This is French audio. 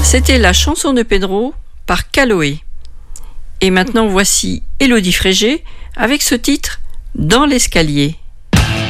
C'était la chanson de Pedro par Caloé. Et maintenant voici Élodie Frégé avec ce titre Dans l'escalier.